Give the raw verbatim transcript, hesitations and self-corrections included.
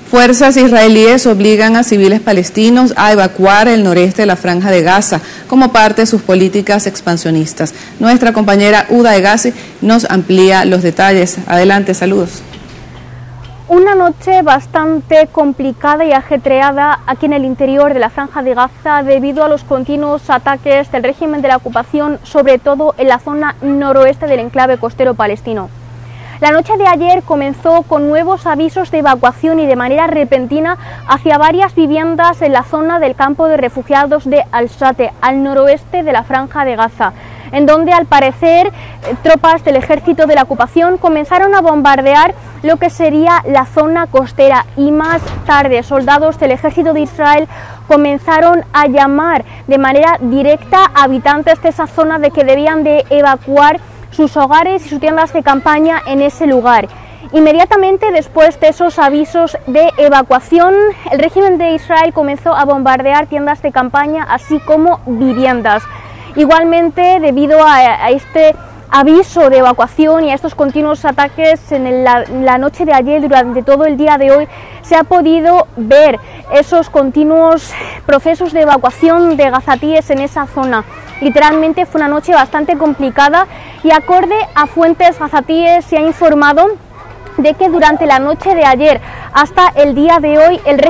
Fuerzas israelíes obligan a civiles palestinos a evacuar el noreste de la Franja de Gaza como parte de sus políticas expansionistas. Nuestra compañera Uda Egasi nos amplía los detalles. Adelante, saludos. Una noche bastante complicada y ajetreada aquí en el interior de la Franja de Gaza debido a los continuos ataques del régimen de la ocupación, sobre todo en la zona noroeste del enclave costero palestino. La noche de ayer comenzó con nuevos avisos de evacuación y de manera repentina hacia varias viviendas en la zona del campo de refugiados de Al-Shate, al noroeste de la Franja de Gaza, en donde al parecer tropas del ejército de la ocupación comenzaron a bombardear lo que sería la zona costera, y más tarde soldados del ejército de Israel comenzaron a llamar de manera directa a habitantes de esa zona de que debían de evacuar sus hogares y sus tiendas de campaña en ese lugar. Inmediatamente después de esos avisos de evacuación, el régimen de Israel comenzó a bombardear tiendas de campaña así como viviendas. Igualmente, debido a, a este aviso de evacuación y a estos continuos ataques en la, la noche de ayer, durante todo el día de hoy, se ha podido ver esos continuos procesos de evacuación de gazatíes en esa zona. Literalmente fue una noche bastante complicada y, acorde a fuentes gazatíes, se ha informado de que durante la noche de ayer hasta el día de hoy el